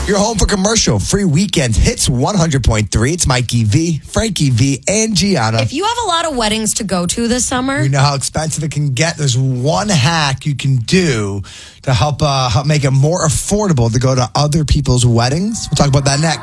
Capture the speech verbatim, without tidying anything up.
You're home for commercial free weekend hits one hundred point three. It's Mikey V, Frankie V, and Gianna. If you have a lot of weddings to go to this summer, You know how expensive it can get. There's one hack you can do to help uh, help make it more affordable to go to other people's weddings. We'll talk about that next.